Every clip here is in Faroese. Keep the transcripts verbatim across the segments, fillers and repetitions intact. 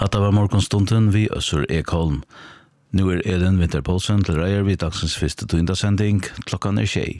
Hatta var morgonstunden vi Øssur Ekholm. Nu er Elin Vinterpolsen til reier vi dagsens første tøyndasending, klokkan er tjei.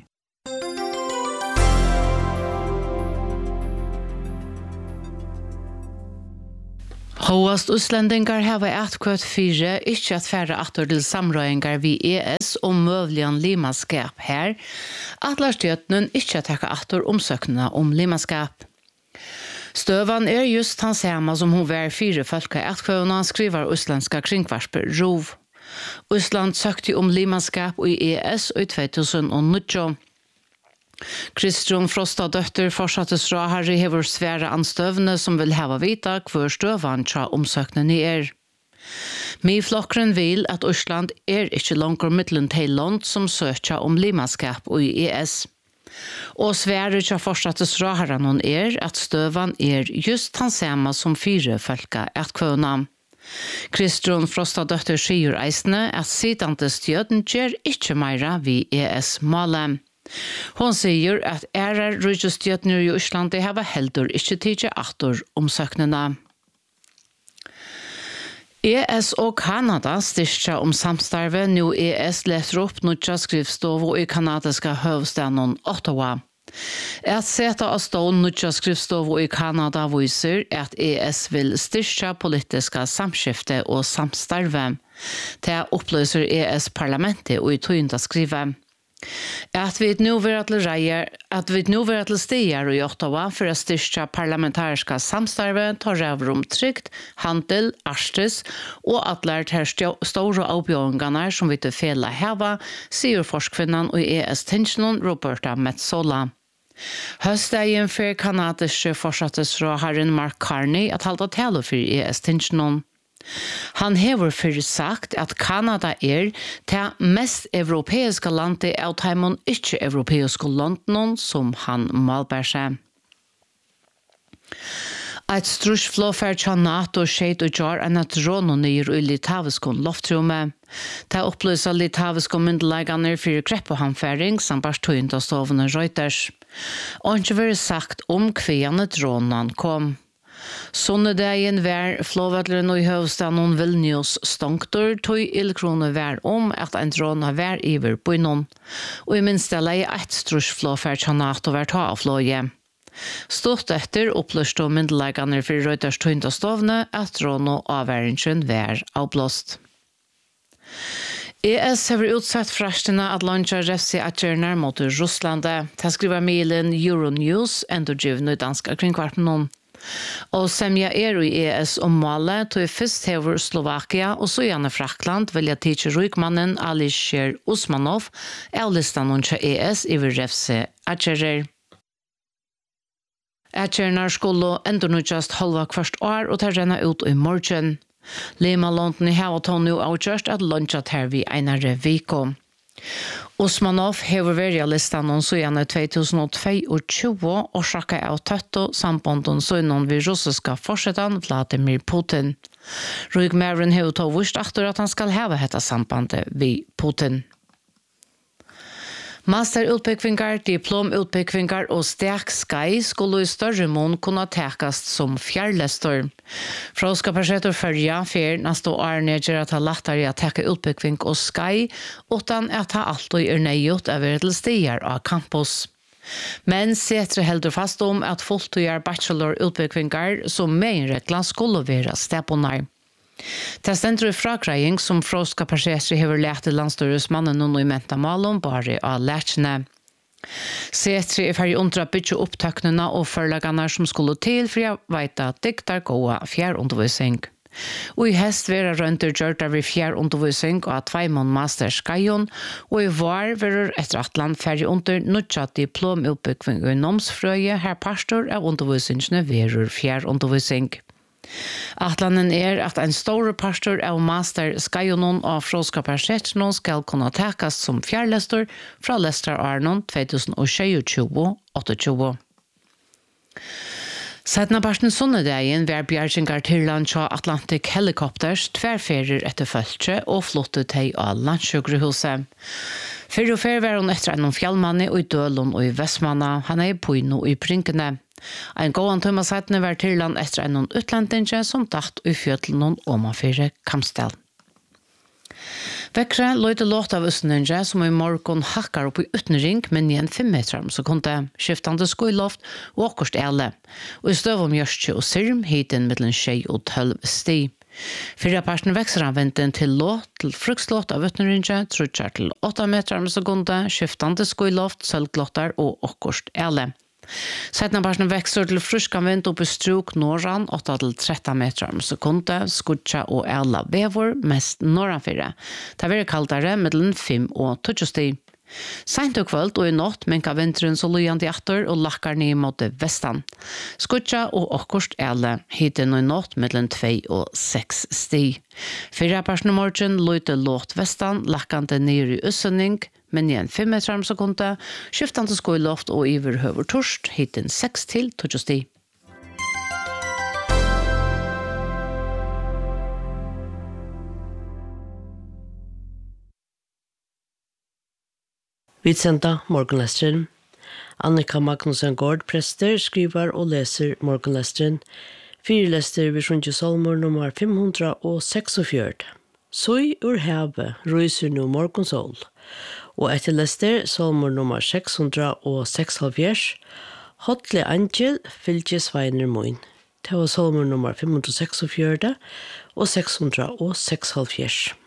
Håast utlendingar hava atkvøtt fire, ikkje at færre atter til samrøyngar vi E S og møvlian limaskap her, at larstjøtnen ikkje takka atter omsøknuna om limaskap. Støvan er just han samme som hun var fire folka atkvøvna, skriver uslandska kringvarsper Rov. Usland søkte om limaskap i E S i två tusen nio. Kristrun Frosta døtter fortsattes fra Harry hever svære anstøvne som vil hava vita hver støvan tja omsøknen i er. Mi flokkren vil at Østland er ikke langer mittlen til land som søkja om limaskap i E S. Og svære tja fortsattes fra Harry er at støvan er just han samme som fire folka atkvøvna. Kristrun Frosta døtter sier eisne at sidante stjøden gjør ikke meira vi E S-målet. Hon sier at ærer rujustjøtner i Øslandi hava heldur ikkje tidje atur omsøknina. E S og Kanada styrkja om samstarve nu E S letter opp nutja skrivstovo i kanadiska høvstaden Ottawa. At seta av stål nutja skrivstovo i Kanada viser at E S vil styrkja politiska samskifte og samstarve. Det oppløser E S-parlamentet og i tøynda skrive. At vi nu vil til reier, at vi nu vil til stier i Ottawa for å styrke parlamentariska samstarve, tar ræver om trygt, handel, arstes og at lært her store avbjørngene som vi til fele heva, sier forskvinnan og E S-tingsjonen Roberta Metsola. Høstdagen for kanadiske fortsattes fra herren Mark Carney at halda tale for E S-tingsjonen. Han hever fyrir sagt at Kanada er det mest europeiska landet av teimon ikke-europeiske landene som han malbær seg. Et strusflåfær tja NATO skjeit og jar enn at råno nyr i litaviskon loftrummet. Det opplysa litaviskon myndelaganir fyrir kreppehamfæring som bare tøynda stovene Reuters. Og ikke vært sagt om kviane rånan kom. Sunnedagen var flåvadleren i høvstaden Vilnius stongtor, tog ildkrone var om at en drona var iver bøynon, og i minste leie et strusflåfær tja NATO var ta av flåje. Stort etter oppløst og myndelaganir for Reuters tøyndastovne at drona avværingen var avblåst. E S har utsatt frastina at launcha refsi atjernar mot Russlande. Det skriver mailen Euronews, endogivne i danska kringkvarpen. Og semja er i E S om målet, tog først hever Slovakia og så gjerne Frakland velja tidsi rykmannen Alisher Usmanov av listan unnsja E S i refse atjerer. Atjernar skulle enda nødjast halva kvart år og tar renna ut i morgen. Lima London i Havaton nu avgjørst at lunsjat her vi einare viko. Usmanov hever vært listan om søgjane två tusen tjueto og sjakka av tøtto sambanden søgnen vi russiska forsetan Vladimir Putin. Rygmæren hever tog vurst aktor at han skal heve hetta sambandet vi Putin. Masterutbyggvingar, diplomutbyggvingar og stek skai skulle i større mån kunne tekast som fjærlestor. Fråskaparsetor følger for neste år nedgjør at ha lettere å teke utbyggving og skai, utan at ha alltid er nøyot over til stier av campus. Men setre heldur fast om at fulltøyer bachelor-utbyggvingar som meinregla skulle være steponar. Det stender i fragrejing som Fråskaparsetor hever lært til landstøresmannen og i mentamalen bare av lærkene. Setre er ferdig undra bytje opptøknene og forlagene som skulle til for jeg vet at diktar gåa fjærundervisning. Og i hest vera rønter gjørt av fjærundervisning og tveimon masterskajon, og i var vera etter atland ferdig under nødja diplomutbygging i nomsfrøye her pastor av undervisningene verur fjærundervisning. Atlanen er at en stor pastor av master skajonon av Fråskaparsetor skal kunne tekast som fjærlestor fra Lester Arnon två tusen tjueto tjueåtte. Sedna parten sunnedagen var bjergingar til land av Atlantic Helicopters tverrferier etter følge og flottet til av landsjukrehuset. Fyrre og fyrre var hun etter en fjallmanne og i Dølund og i Vestmanna, han er på og i Prinkene. Ein gåan tømma sætne var til land etter en utlendinge som dacht i fjøtlen omanfyre Kamsdal. Vekre løyde låt av Østninge som i morgon hakkar opp i utnering, men igjen fem meter, så kunne skiftande skoiloft og akkurst ele. Og i støv om Gjørstje og Sirm, hiten mellom tjei og tølv sti. Fyrre parten vekser anvenden til låt, til frukslåt av utneringe, trutjar til åtta meter om sekunde, skiftande skoiloft, sølglåttar og akkurst ele. Sedan parten växer till friska vind upp i strok norran åtta till tretton meter om sekunde, skutja och alla vevor mest norranfyra. Det blir kaldare mellan fem och tjugo stig. Sent og kvöld og i natt minka vinteren så lujande atter og lakkar ned mot vestan. Skutja og akkurst ele, hiten og i natt mellom två og seks stig. Fyrre parten morgen lujte låt vestan, lakkande ned i ussending, men igjen fem meter om sekunde, skiftande skoiloft og iver høver torst, hiten seks til tjugo stig. Vi senda morgenlesteren. Annika Magnussen Gård, prester, skriver og leser morgenlesteren. Fyrlester ved Sjunje Solmor nummer fem hundre seksogfjørt. Soi ur heve ryser nu morgensol. Og etter lester Solmor nummer seks hundre seksoghalvfjerds. Hotle angel fylgje sveiner moin. Det var Solmor nummer fem hundre seksogfjørt og seks hundre seksoghalvfjerds.